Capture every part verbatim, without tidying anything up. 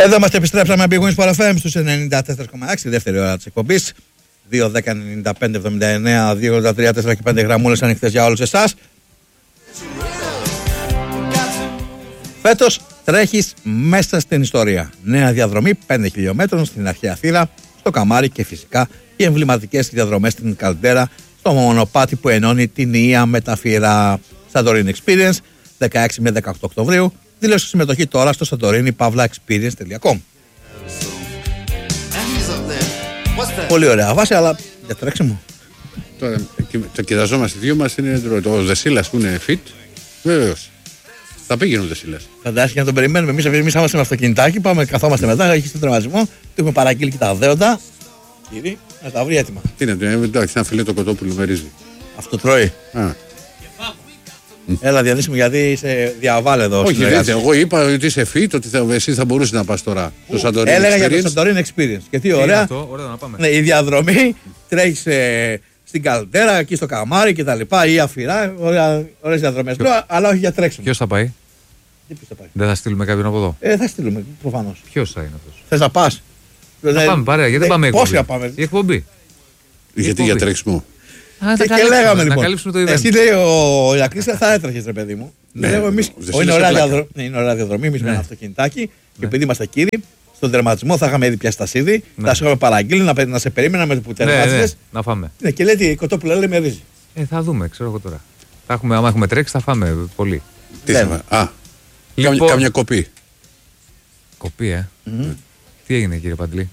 Εδώ είμαστε, επιστρέψαμε από Big Wings Sport εφ εμ στους ενενήντα τέσσερα κόμμα έξι, δεύτερη ώρα της εκπομπής. δύο δέκα ενενήντα πέντε εβδομήντα εννέα δύο ογδόντα τρία τέσσερα και πέντε γραμμούλες ανοιχτές για όλους εσάς. Φέτος τρέχεις μέσα στην ιστορία. Νέα διαδρομή πέντε χιλιόμετρων στην αρχαία Θήρα, στο Καμάρι και φυσικά οι εμβληματικές διαδρομές στην Καλντέρα, στο μονοπάτι που ενώνει την Ία με τα Φύρα. Santorini Experience, δεκαέξι με δεκαοκτώ Οκτωβρίου. Δήλωσε συμμετοχή τώρα στο santorini pavla experience τελεία com. Πολύ ωραία βάση, αλλά για τρέξιμο. Τώρα, το κοιταζόμαστε οι δύο μας, είναι το Δεσίλας που είναι fit. Βεβαίως. Θα πήγαινε ο Δεσίλας. Φαντάζεσαι και να τον περιμένουμε. Εμείς εμείς είμαστε με αυτοκινητάκι, πάμε, καθόμαστε μετά, έχει στον τερματισμό, του έχουμε παραγγείλει και τα δέοντα. Κύριε, να τα βρει έτοιμα. Τι είναι, εντάξει, ένα φιλέ το κοτόπουλο μερίζει. Αυτό τρώει. Α. Έλα, διανύσιμο, γιατί είσαι διαβάλεδο. Όχι, δείτε, εγώ είπα ότι είσαι fit, ότι θα, εσύ θα μπορούσε να πας τώρα στο Santorini Experience. Έλεγα για το Santorini Experience. Και τι ωραία. Αυτό, ωραία να πάμε. Ναι, η διαδρομή τρέχει ε, στην Καλντέρα, εκεί στο Καμάρι και τα λοιπά, ή Αφυρά. Ωραίες διαδρομές. Αλλά όχι για τρέξιμο. Ποιος θα πάει? Τι ποιος θα πάει? Δεν θα στείλουμε κάποιον από εδώ? Ε, θα στείλουμε προφανώς. Ποιος θα είναι αυτός? Θες να πας? Θα πάμε παρέα, γιατί δεν πάμε εκπομπή? Πόσοι θα πάμε? Η εκπομπή. Γιατί για τρέξιμο? Α, Και, και λέγαμε λοιπόν. Το εσύ λέει ο Ηρακλής θα έτρεχες ρε παιδί μου. Ναι, λέγω εμείς. Είναι ωραία διαδρομή. Ναι, είναι ωραία διαδρομή. Εμείς με Ναι. ένα αυτοκινητάκι. Ναι. Και επειδή είμαστε κύριοι, στον τερματισμό θα είχαμε ήδη πιάσει τα σίδη. Ναι. Θα σου είχαμε παραγγείλει να, να σε περίμενα με το που Ναι, ναι, τερμάτισες. να φάμε. Ναι, και λέει τι κοτόπουλο λέει με ρύζι. Ε, θα δούμε, ξέρω εγώ τώρα. Θα έχουμε, άμα έχουμε τρέξει, θα φάμε πολύ. Τι Ναι. θα φάμε? Α, Λοιπόν, κάμια, κάμια κοπή. Κοπή, ε. Mm. Τι έγινε, κύριε Παντλή?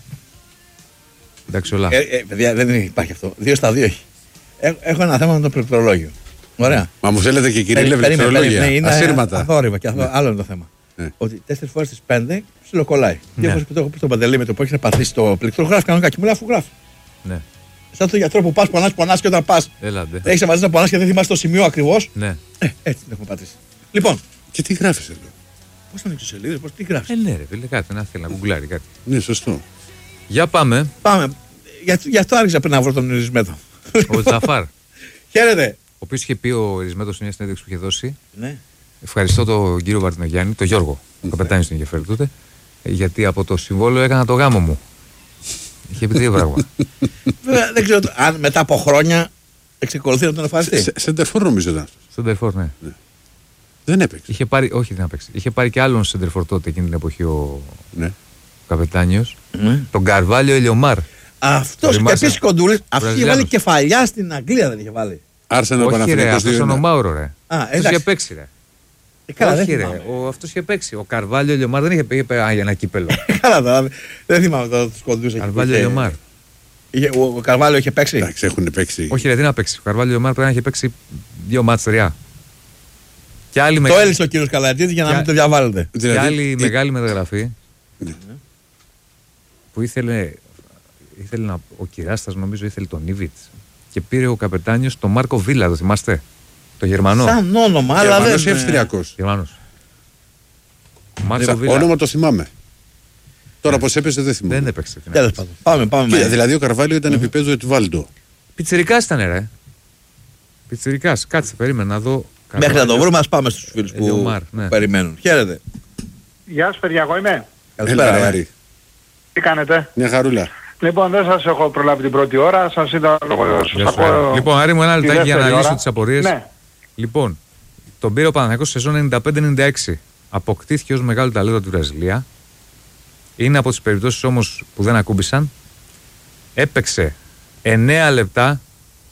Εντάξει, όλα. Ε, ε, παιδιά, δεν υπάρχει αυτό. Δύο στα δύο έχει. Έ- Έχω ένα θέμα με το πληκτρολόγιο. Ωραία. Μα μου θέλετε και κύριε Λέβη, Περίμενε, πληκτρολόγια. περίμενε, είναι Ασύρματα. αθόρυβα και αυτό, άλλο είναι το θέμα. Ναι. Ότι τέσσερις φορές στις πέντε ψιλοκολλάει. Ναι. Δύο φορές που το έχω πει στον Παντελή με το που έχει πατήσει το πλήκτρο, γράφει κανονικά και μου λέει αφού γράφει. Ναι, Σαν το γιατρό που πας, πονάς, πονάς και όταν πας έλαντε. έχεις μαζί να πονάς και δεν θυμάσαι το σημείο ακριβώς. Ναι. Ε, έτσι την έχουμε πατήσει. Λοιπόν, Και τι γράφεις εδώ? πώς θα ανοίξω σελίδες, πώς τι γράφεις. Ε, ναι, ρε, φίλε, κάτι να θέλει να γκουγκλάρει κάτι. Ναι, σωστό. Για πάμε. Πάμε. Για, γι' αυτό άρχισα πριν να βρω τον Ειρισμέτο. Ο Τζαφάρ, ο Χαίρετε. οποίος είχε πει ο Ειρισμέτος σε μια συνέντευξη που είχε δώσει. Ναι. Ευχαριστώ τον κύριο Βαρτινογιάννη, τον Γιώργο, ο καπετάνιος του ενδιαφέρει τότε, γιατί από το συμβόλαιο έκανα το γάμο μου. Είχε πει δύο πράγματα. Βέβαια, δεν ξέρω αν μετά από χρόνια εξεκολουθεί να τον ευχαριστεί. Σεντερφόρ νομίζω ήταν. Στον Τερφόρ, ναι. Δεν έπαιξε. Είχε πάρει, όχι δεν έπαιξε. Είχε πάρει και άλλον Σεντερφόρ τότε εκείνη την εποχή ο Ναι. καπετάνιος. Ναι. Τον Καρβάλιο Ελιομάρ. Αυτός και Θυμάσαι. επίσης κοντούλης, αυτός είχε Βραζιλιάνος. βάλει κεφαλιά στην Αγγλία, δεν είχε βάλει. Άρσενο Όχι ρε, Παναθηναϊκός αυτός δύο ήταν ο ένα. Μάουρο ρε. Α, Αυτός εντάξει. είχε παίξει ρε. Ε, καλά, δεν Όχι ρε, θυμάμαι. ο, αυτός είχε παίξει. Ο Καρβάλιο Ελιομάρ δεν είχε πει για ένα κύπελο. Καλά τώρα, δεν θυμάμαι τώρα τους κοντούς. εκεί που Καρβάλιο είχε- Ελιομάρ. είχε- Ο ο Καρβάλιο είχε παίξει. Εντάξει, έχουν παίξει. Όχι ρε, τι να παίξει. Ο Καρβάλιο Ελιομάρ πρέπει να είχε παίξει δύο μάτς τρία. Και άλλη, Το μεγάλη, έλυσε ο κύριος Καλατζίδης για να Για- μην το διαβάλλετε. και Δηλαδή, άλλη ε, μεγάλη μεταγραφή Ναι. που ήθελε, ήθελε να, ο Κυράστας νομίζω ήθελε τον Ήβιτς και πήρε ο καπετάνιος τον Μάρκο Βίλα, το θυμάστε? Το Γερμανό. Σαν όνομα, αλλά Γερμανός ή δεν. Αυστριακός? Γερμανός. Ο Μάρκο Σα- Βίλα Όνομα το θυμάμαι. Τώρα πώς έπαιζε δεν θυμάμαι. δεν έπαιξε. την Τέλος έπαιξε. πάντων. Πάμε, πάμε. Και, με- δηλαδή ο Καρβάλιο ήταν επίπεδο Ετβάλντο. Πιτσιρικάς ήταν ρε. Πιτσιρικάς, κάτσε, περίμενα να δω. Μέχρι να το βρούμε, ας πάμε στους φίλους που Ελιομάρ, ναι. περιμένουν. Χαίρετε. Γεια σας παιδιά, εγώ είμαι. Καλησπέρα. Έλα, ε. Άρη. Τι κάνετε? Μια χαρούλα. Λοιπόν, δεν σας έχω προλάβει την πρώτη ώρα, σας είδα λόγω σας Γεια σου, ακούω Άρη. Λοιπόν, Άρη μου, ένα τη λεπτάκι για να δεύτερη λύσω ώρα. τις απορίες. Ναι, Λοιπόν, τον πήρε ο Παναθηναϊκός σεζόν ενενήντα πέντε ενενήντα έξι. Αποκτήθηκε ως μεγάλο ταλέντο από τη Βραζιλία. Είναι από τις περιπτώσεις όμως που δεν ακούμπησαν. Έπαιξε εννέα λεπτά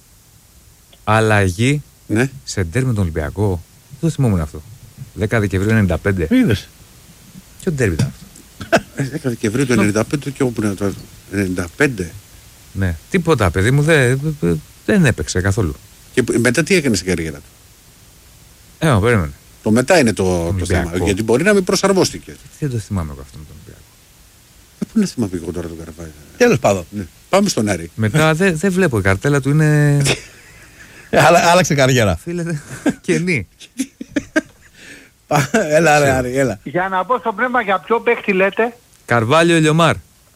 αλλαγή Ναι. σε ντέρμπι με τον Ολυμπιακό. Δεν το θυμόμουν αυτό. δέκα Δεκεμβρίου ενενήντα πέντε. Είδες. Ποιο ντέρμπι ήταν αυτό? δέκα Δεκεμβρίου του ενενήντα πέντε και όπου είναι το ενενήντα πέντε. Ναι, τίποτα παιδί μου, δεν, δεν έπαιξε καθόλου. Και μετά τι έκανε στην καριέρα του? Ε, μα, περίμενε. Το μετά είναι το, το Ολυμπιακό. θέμα. Γιατί μπορεί να μην προσαρμόστηκε. Δεν το θυμάμαι εγώ αυτό με τον Ολυμπιακό. Ε, πού να θυμάμαι εγώ τώρα τον Καρβάλιο. Τέλος πάντων. Ναι. Πάμε στον Άρη. Μετά δεν δεν βλέπω, η καρτέλα του είναι. Ε, άλλα- Άλλαξε καριέρα. Φίλε, δε- κενή. Έλα ρε Άρη, έλα. για να μπω στο πνεύμα για ποιο παίχτη λέτε, Καρβάλιο Ελιομάρ.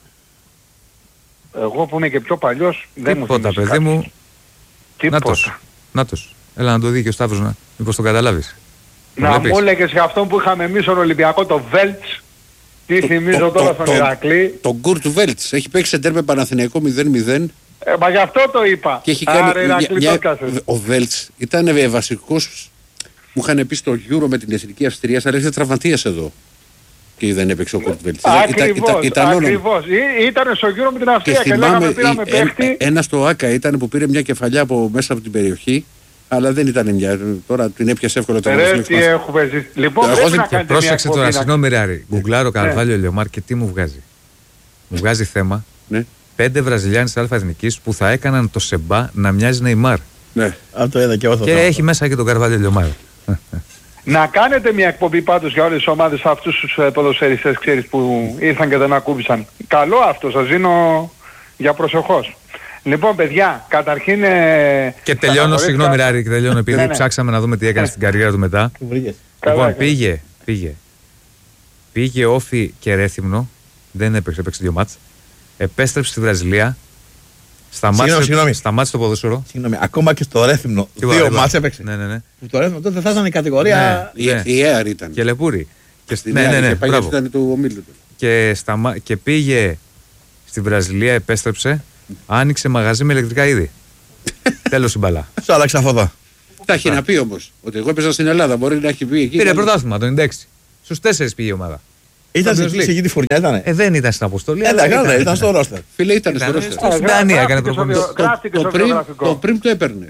εγώ που είμαι και πιο παλιός, δεν μου Τίποτα, θυμίζει παιδί κάτι. μου. Τίποτα. Νάτος. Νάτος. Έλα να το δει και ο Σταύρος να. Μήπως το καταλάβεις. Το Να βλέπεις? μου έλεγες για αυτόν που είχαμε εμείς στον Ολυμπιακό, το Βέλτς, Τι θυμίζω τώρα στον Ηρακλή. Τον Κουρτ Βέλτς έχει παίξει σεντέρ με Παναθηναϊκό μηδέν μηδέν. Ε, μα γι' αυτό το είπα. Και έχει κάνει. Άρα, Ηρακλή, μια, το ο Βέλτς ήταν βασικός. Μου είχαν πει στο Euro με την Εθνική Αυστρία, αλλά ήταν τραυματίας εδώ. Και δεν έπαιξε ο Κουρτ Βέλτς. Ακριβώς, ακριβώς. Ήταν στο Euro με την Αυστρία και, και λέγαμε πήραμε παίχτη. Ένα στο Άκα ήταν που πήρε μια κεφαλιά από μέσα από την περιοχή. Αλλά δεν ήταν μια. Τώρα την έπιασε εύκολα το Ρε, τι έχουμε ζήσει. Λοιπόν, πρέπει να κάνετε πρόσεξε τώρα, συγγνώμη Ράρη. Γκουγκλάρω Καρβάλιο Λιωμάρ και τι μου βγάζει. Μου βγάζει θέμα. Ναι. Πέντε Βραζιλιάνοι της Αλφα Εθνικής που θα έκαναν το Σεμπά να μοιάζει Νεϊμάρ. Ναι. Αν το είδα και εγώ θα Και έχει μέσα και τον Καρβάλιο Λιωμάρ. Να κάνετε μια εκπομπή πάντως για όλες τις ομάδες αυτούς τους ποδοσφαιριστές, ξέρεις, που ήρθαν και δεν ακούμπησαν. Καλό αυτό, σας δίνω για προσεχώς. Λοιπόν, παιδιά, καταρχήν. Ε, και τελειώνω, συγγνώμη Ράρη, και τελειώνω επειδή ναι, ναι. ψάξαμε να δούμε τι έκανε στην καριέρα του μετά. βρήκες. Λοιπόν, πήγε, πήγε. Πήγε Όφι και Ρέθυμνο. Δεν έπαιξε, έπαιξε δύο μάτς. Επέστρεψε στη Βραζιλία. Σταμάτησε, συγγνώμη. σταμάτησε το ποδόσφαιρο. Συγγνώμη, ακόμα και στο Ρέθυμνο. Δύο μάτς έπαιξε. Ναι, ναι, ναι. Το Ρέθυμνο τότε θα ήταν η κατηγορία. Ναι, ναι. Η ΕΑΡ ήταν. Και Λεπούρη. Και στην ναι, ναι, ναι, ναι, ήταν του ομίλου του. Και, σταμα... και πήγε στη Βραζιλία, επέστρεψε. Άνοιξε μαγαζί με ηλεκτρικά είδη. Τέλος η μπαλά. Σου άλλαξε αυτό εδώ. Τα έχει να πει όμως. Ότι εγώ έπαιζα στην Ελλάδα. Μπορεί να έχει πει εκεί. Πήρε πρωτάθλημα το ενενήντα έξι. Στους τέσσερις πήγε η ομάδα. Ήταν στην εκεί τη φουρνιά, ήτανε. Ε, δεν ήταν στην αποστολή. Εντάξει, ήταν, ήταν στο ρόστερ. Φίλε, ήταν στο ρόστερ. Στην Δανία έκανε προπονητή. Το πριν το έπαιρνε.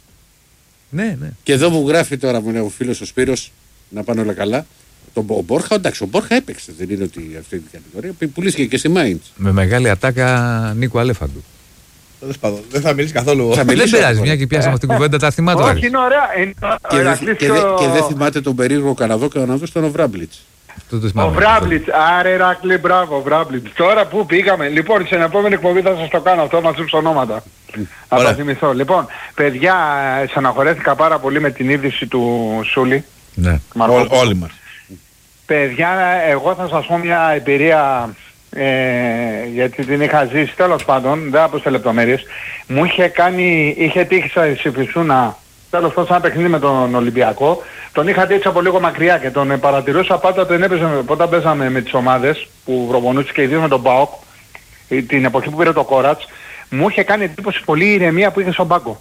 Ναι, ναι. Και εδώ μου γράφει τώρα μου είναι ο φίλος ο Σπύρος να πάνε όλα καλά. Ο Μπόρχα, εντάξει, ο Μπόρχα έπαιξε. Δεν είναι ότι αυτή η κατηγορία. Πουλήθηκε και στη Μάιντς. Με μεγάλη ατάκα Νίκο Αλέφαντου. Δεν θα μιλήσει καθόλου. Θα μιλήσει, δεν πειράζει, μια και πιάσαμε αυτήν την κουβέντα, τα θυμάται. Όχι, είναι ωραία. Και δεν θυμάται τον περίεργο Καναδό, Καναδό ήταν ο Βράμπλιτς. Ο Βράμπλιτς, άρε Ρακλή, μπράβο, Βράμπλιτς. Τώρα που πήγαμε, λοιπόν, στην επόμενη εκπομπή θα σας το κάνω αυτό μαζί τους ονόματα. Θα τα θυμηθώ. Λοιπόν, παιδιά, στεναχωρέθηκα πάρα πολύ με την είδηση του Σούλη. Ναι, όλοι μας. Παιδιά, εγώ θα σας πω μια εμπειρία, ε, γιατί την είχα ζήσει, τέλος πάντων, δεν θα πω σε λεπτομέρειες. Μου είχε κάνει, είχε τύχει σε Φυσούνα, τέλος πάντων, ένα παιχνίδι με τον Ολυμπιακό. Τον είχα δει έτσι από λίγο μακριά και τον παρατηρούσα πάντα τον έπαιζε, όταν παίζαμε με τις ομάδες που προπονούσε και ιδίως με τον ΠΑΟΚ, την εποχή που πήρε το Κόρατς, μου είχε κάνει εντύπωση πολύ η ηρεμία που είχε στον πάγκο.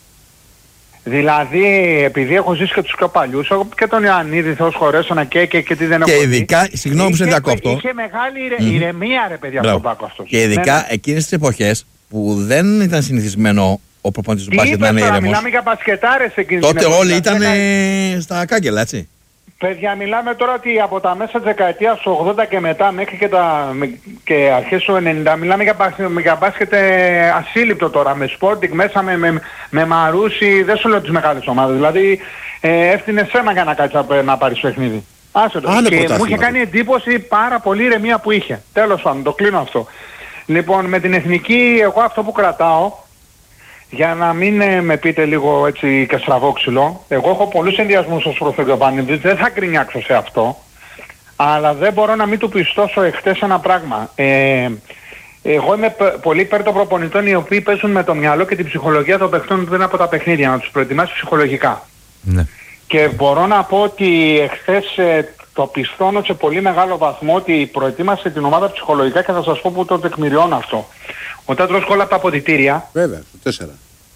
Δηλαδή, επειδή έχω ζήσει και τους πιο παλιούς, και τον Ιωαννίδη, Θεός χωρέσωνα και, και, και τι δεν έχω και ειδικά, συγγνώμη που σε διακόπτω. Είχε μεγάλη ηρε, mm. ηρεμία, ρε παιδιά, στον πάγκο αυτός. Και ειδικά ναι, ναι. εκείνες τις εποχές που δεν ήταν συνηθισμένο ο προπονητής του μπάσκετ να είναι ήρεμος. Μιλάμε για μπασκετάρες εκείνη τότε την όλοι ήταν στα κάγκελα, έτσι. Παιδιά, μιλάμε τώρα ότι από τα μέσα της δεκαετίας του ογδόντα και μετά μέχρι και, τα, και αρχές του ενενήντα μιλάμε για, για μπάσκετ ε, ασύλληπτο τώρα, με Sporting μέσα, με, με, με Μαρούσι, δεν σου λέω τις μεγάλες ομάδες, δηλαδή ε, έφτιανε σένα για να κάτσεις να πάρεις παιχνίδι. Άσε το. Άλλο και μου είχε κάνει εντύπωση πάρα πολύ ηρεμία που είχε. Τέλος πάντων, το κλείνω αυτό. Λοιπόν, με την εθνική, εγώ αυτό που κρατάω, για να μην ε, με πείτε λίγο έτσι και στραβόξυλο, εγώ έχω πολλούς ενδιασμούς ως προς τον Γιωβάνιδης, δεν θα κρινιάξω σε αυτό, αλλά δεν μπορώ να μην του πιστώσω εχθές ένα πράγμα. Ε, εγώ είμαι πολύ υπέρ των προπονητών οι οποίοι παίζουν με το μυαλό και την ψυχολογία των παιχτών πριν από τα παιχνίδια, να τους προετοιμάσει ψυχολογικά. Ναι. Και μπορώ να πω ότι εχθές ε, το πιστώνω σε πολύ μεγάλο βαθμό ότι προετοίμασε την ομάδα ψυχολογικά και θα σας πω που το τεκμηριώνω αυτό. Όταν τρως κόλλα από τα αποδυτήρια, βέβαια, το τέσσερα.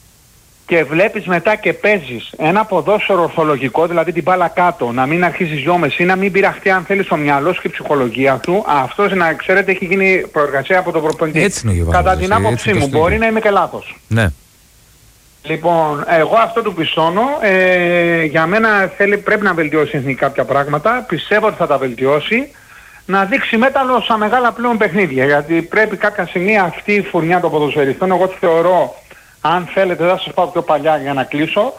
Και βλέπεις μετά και παίζεις ένα ποδόσφαιρο ορθολογικό, δηλαδή την μπάλα κάτω, να μην αρχίσεις γιόμες ή να μην πειραχτεί αν θέλεις το μυαλό σου και η ψυχολογία του, αυτός να ξέρετε έχει γίνει προεργασία από τον προπονητή. Έτσι είναι ο Γιωβάνης. Κατά την άποψή μου, μπορεί να είμαι και λάθος. Ναι. Λοιπόν, εγώ αυτό του πιστώνω, ε, για μένα θέλει, πρέπει να βελτιώσει εθνικά κάποια πράγματα, πιστεύω ότι θα τα βελτιώσει, να δείξει μέταλλο στα μεγάλα πλέον παιχνίδια, γιατί πρέπει κάποια στιγμή αυτή η φουρνιά των ποδοσφαιριστών, εγώ τη θεωρώ, αν θέλετε θα σας πάω πιο παλιά για να κλείσω,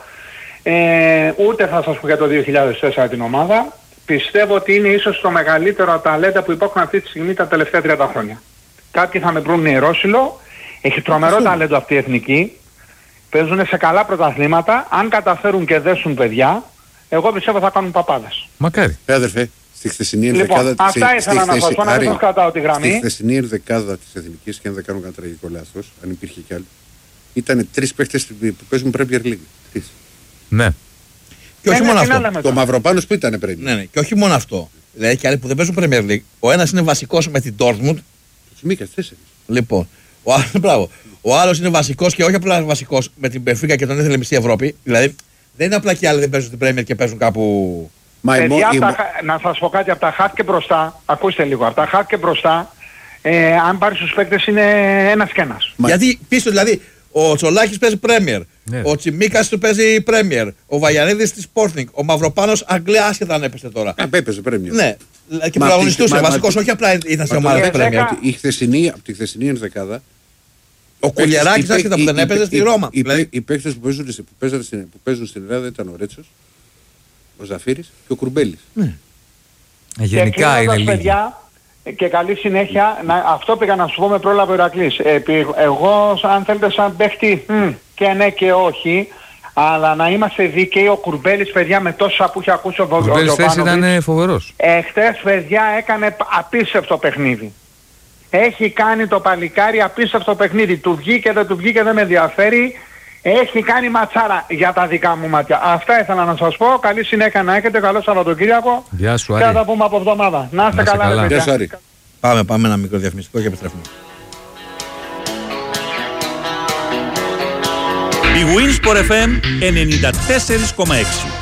ε, ούτε θα σας πω για το δύο χιλιάδες τέσσερα την ομάδα, πιστεύω ότι είναι ίσως το μεγαλύτερο ταλέντα που υπάρχουν αυτή τη στιγμή τα τελευταία τριάντα χρόνια. Κάποιοι θα με βρουν νερόσιλο, έχει τρομερό ταλέντο αυτή η εθνική, παίζουν σε καλά πρωταθλήματα, αν καταφέρουν και δέσουν παιδιά, εγώ πιστεύω θα κάνουν παπάδες. Μακάρι. Αδερφέ, στη χθεσινή λοιπόν, ενδεκάδα αυτά στη, ήθελα στη, να σας πω, να μην σας κρατάω τη γραμμή. Στη χθεσινή ενδεκάδα της Εθνικής, και αν δεν κάνω κανένα τραγικό λάθος, αν υπήρχε κι άλλο, ήταν τρεις παίχτες που παίζουν Premier League. Τρεις. Ναι. Και όχι ναι, μόνο ναι, αυτό. Το Μαυροπάνος που ήταν πριν. Ναι, ναι. Και όχι μόνο αυτό. Δηλαδή και άλλοι που δεν παίζουν Premier League. Ο ένας είναι βασικός με την Dortmund. Τσιμίκας, τέσσερις. Λοιπόν, ο άλλος, μπράβο. Ο άλλος είναι βασικός και όχι απλά βασικός με την Benfica και τον ήθελε μισή Ευρώπη. Δηλαδή δεν είναι απλά και άλλοι δεν παίζουν στην Premier και παίζουν κάπου. Μα η Παιδιά, μο- η τα μο- χα- να σας πω κάτι, από τα χάτ και μπροστά, ακούστε λίγο, από τα χάτ και μπροστά, ε, αν πάρεις τους παίκτες είναι ένας και ένας. Μα- Γιατί πίσω δηλαδή ο Τσολάκης παίζει Premier. Ναι. Ο Τσιμίκας του παίζει Premier. Ο Βαγιανίδης της Sporting. Ο Μαυροπάνος Αγγλία άσχετα αν έπεσε τώρα. Α, έπαιζε Πρέμιο. Ναι, και Μα πρωταγωνιστούσε. απ' τη- μα- Βασικός, μα- όχι απλά ήταν σε Μα ομάδα το- της ε, Premier. δέκα- Η χθεσινή, από τη χθεσινή ενδεκάδα. Ο Κουλιεράκης οι- άσχετα που οι- δεν οι- έπαιζε οι- στη Ρώμα. Οι, Δηλαδή, οι παίκτες που παίζουν, που, παίζουν στην, που παίζουν στην Ελλάδα ήταν ο Ρέτσος, ο Ζαφύρης και ο Κουρμπέλης. Ε, Γενικά και είναι κλείνοντας, λίγοι. παιδιά, και καλή συνέχεια, να, αυτό πήγα να σου πω με πρόλαβε ο Ηρακλής. Ε, πη- εγώ, αν θέλετε σαν παίχτη, μ, και ναι και όχι, αλλά να είμαστε δίκαιοι, ο Κουρμπέλης, παιδιά, με τόσα που είχε ακούσει ο Ο Κουρμπέλης χθες Βογιανίδης, ήταν φοβερός. εχθές, παιδιά, έκανε απίστευτο παιχνίδι. Έχει κάνει το παλικάρι απίστευτο παιχνίδι. Του βγήκε, δεν του βγήκε, δεν με ενδιαφέρει. Έχει κάνει ματσάρα για τα δικά μου μάτια. Αυτά ήθελα να σας πω. Καλή συνέχεια να έχετε. Καλό Σαββατοκύριακο. Γεια σου, Και θα Άρη. τα πούμε από εβδομάδα. Να είστε Να είστε καλά, ρε καλά. παιδιά. Γεια σου, Άρη. πάμε, πάμε ένα μικρό διαφημιστικό και επιστρέφουμε. Η Winsport εφ εμ ενενήντα τέσσερα κόμμα έξι.